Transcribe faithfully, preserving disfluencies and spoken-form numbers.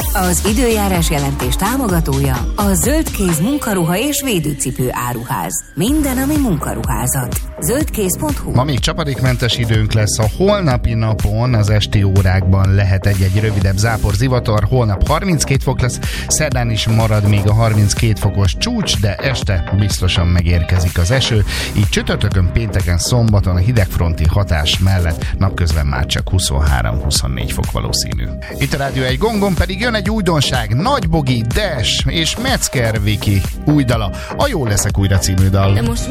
Az időjárás jelentés támogatója a Zöldkéz munkaruha és védőcipő áruház. Minden, ami munkaruházat. zöldkéz pont hu. Ma még csapadékmentes időnk lesz. A holnapi napon az esti órákban lehet egy-egy rövidebb zápor, zivatar. Holnap harminckét fok lesz, szerdán is marad még a harminckét fokos csúcs, de este biztosan megérkezik az eső. Így csütörtökön, pénteken, szombaton a hidegfronti hatás mellett napközben már csak huszonhárom-huszonnégy fok valószínű. Itt a Rádió egy gongon pedig jön egy újdonság. Nagy Bogi, Dash és Metzger Viki új dala. A Jól leszek újra című dal.